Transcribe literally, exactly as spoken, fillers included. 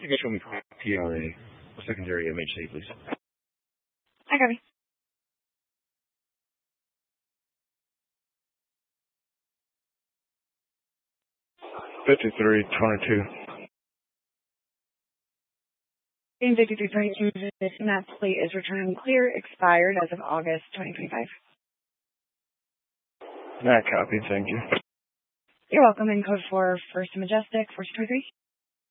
You can show me P R A, secondary M H C, please. I got it. fifty-three twenty-two. In fifty-three twenty-two, this map plate is returned clear, expired as of August twenty twenty-five. That copy, thank you. You're welcome. In code four, First Majestic, four two three.